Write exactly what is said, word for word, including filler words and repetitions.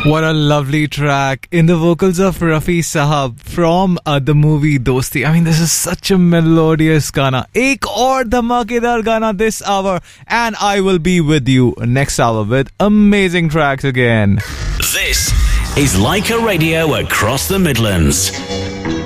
What a lovely track in the vocals of Rafi Sahab from uh, the movie Dosti. I mean, this is such a melodious Gana. Ek aur dhamakedar Gana this hour, and I will be with you next hour with amazing tracks again. This is Leica Radio across the Midlands.